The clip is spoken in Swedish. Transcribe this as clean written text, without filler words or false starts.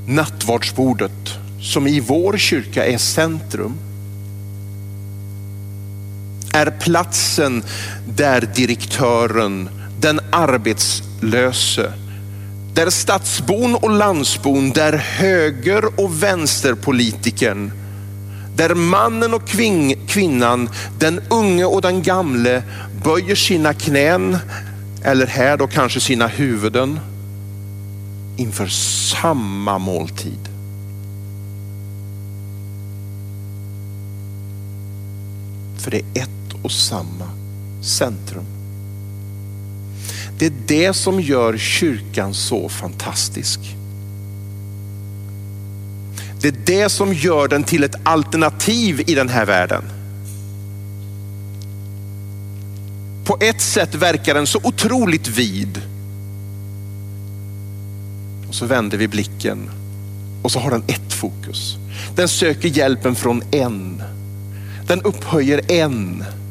nattvardsbordet som i vår kyrka är centrum, är platsen där direktören, den arbetslöse, där stadsbon och landsbon, där höger- och vänsterpolitikern, där mannen och kvinnan, den unge och den gamle böjer sina knän, eller här då kanske sina huvuden, inför samma måltid. För det är ett och samma centrum. Det är det som gör kyrkan så fantastisk. Det är det som gör den till ett alternativ i den här världen. På ett sätt verkar den så otroligt vid. Och så vänder vi blicken och så har den ett fokus. Den söker hjälpen från en. Den upphöjer en.